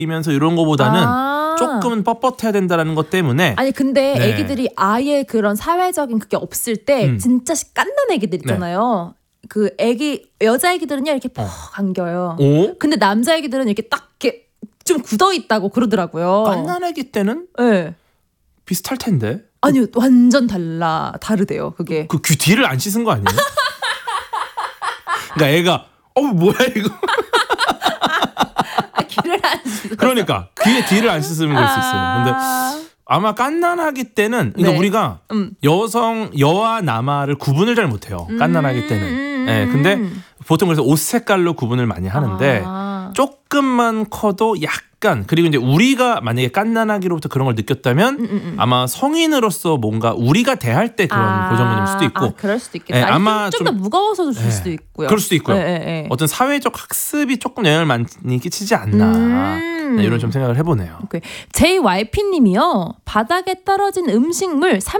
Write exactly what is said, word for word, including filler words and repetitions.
이면서 이런 거보다는 아. 조금은 뻣뻣해야 된다는 것 때문에. 아니 근데 네. 애기들이 아예 그런 사회적인 그게 없을 때 음. 진짜 깐난 애기들 있잖아요. 네. 그 애기 여자 애기들은요 이렇게 퍽 안겨요. 오? 근데 남자 애기들은 이렇게 딱 이렇게 좀 굳어 있다고 그러더라고요. 깐난 애기 때는 네. 비슷할 텐데. 아니요 완전 달라 다르대요 그게. 그 귀 뒤를 안 씻은 거 아니에요? 그러니까 애가 어 뭐야 이거. 아, 귀를 안 씻어. 그러니까 귀에 뒤를 안 씻으면 그럴 수 있어요. 근데 아마 깐난하기 때는 그러니까 네. 우리가 음. 여성 여와 남아를 구분을 잘 못해요. 깐난하기 때는. 음. 네, 근데 보통 그래서 옷 색깔로 구분을 많이 하는데 아. 조금만 커도 약간 그리고 이제 우리가 만약에 깐난하기로부터 그런 걸 느꼈다면 음, 음, 음. 아마 성인으로서 뭔가 우리가 대할 때 그런 아. 고정관념일 수도 있고. 아, 그럴 수도 있겠다. 네, 아니, 아마 좀 더 좀- 무거워서 줄 네. 수도 있고요. 그럴 수도 있고요. 네, 네, 네. 어떤 사회적 학습이 조금 영향을 많이 끼치지 않나 음. 네, 이런 좀 생각을 해보네요. 제이와이피님이요. 바닥에 떨어진 음식물